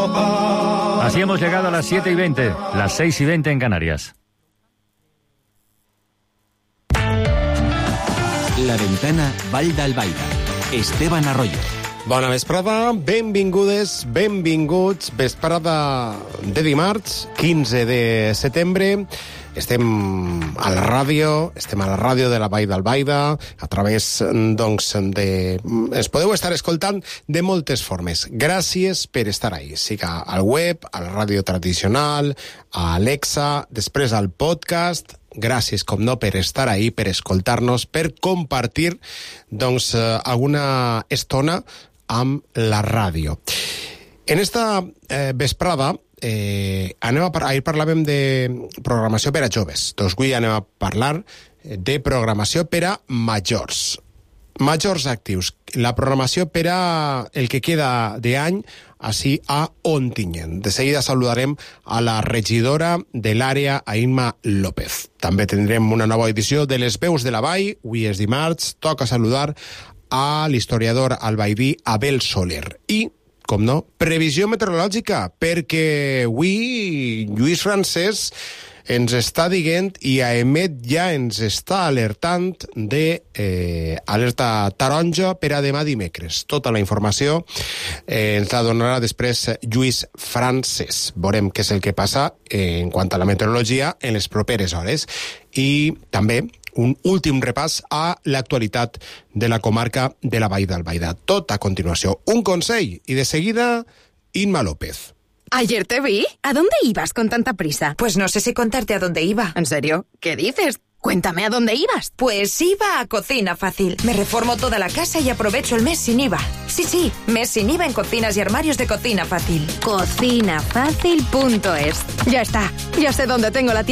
Así hemos llegado a las 7:20, las 6:20 en Canarias. La Ventana, Vall d'Albaida. Esteban Arroyo. Bona vesprada, benvingudes, benvinguts. Vesprada de dimarts, 15 de setembre. Estem a la ràdio de la Vall d'Albaida, a través, doncs, de... Ens podeu estar escoltant de moltes formes. Gràcies per estar ahí. Siga al web, a la ràdio tradicional, a Alexa, després al podcast. Gràcies, com no, per estar ahí, per escoltar-nos, per compartir, doncs, alguna estona amb la ràdio. En esta vesprada, ahir parlàvem de programació per a joves. Doncs avui anem a parlar de programació per a majors actius. La programació per a el que queda d'any així a Ontinyent. De seguida saludarem a la regidora de l'àrea, Imma López. També tindrem una nova edició de Les Veus de la Vall. Avui és dimarts, toca saludar a l'historiador albaidí Abel Soler. I, com no, previsió meteorològica, perquè avui Lluís Francesc ens està dient i a Emet ja ens està alertant de alerta taronja per a demà dimecres. Tota la informació ens la donarà després Lluís Francesc. Veurem què és el que passa en quant a la meteorologia en les properes hores. I també un últim repàs a l'actualitat de la comarca de la Vall d'Albaida. Tot a continuació. Un consell i de seguida Imma López. Ayer te vi. ¿A dónde ibas con tanta prisa? Pues no sé si contarte a dónde iba. ¿En serio? ¿Qué dices? Cuéntame a dónde ibas. Pues iba a Cocina Fácil. Me reformo toda la casa y aprovecho el mes sin IVA. Sí, mes sin IVA en cocinas y armarios de Cocina Fácil. Cocinafácil.es. Ya está. Ya sé dónde tengo la tienda.